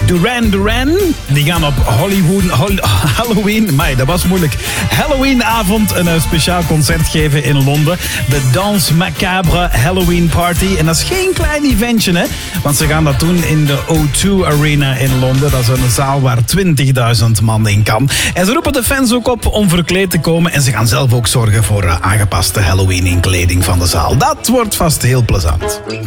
Duran Duran. Die gaan op Halloween. Maar dat was moeilijk. Halloweenavond een speciaal concert geven in Londen. De Danse Macabre Halloween Party. En dat is geen klein eventje, hè. Want ze gaan dat doen in de O2 Arena in Londen. Dat is een zaal waar 20.000 man in kan. En ze roepen de fans ook op om verkleed te komen. En ze gaan zelf ook zorgen voor aangepaste Halloween-inkleding van de zaal. Dat wordt vast heel plezant.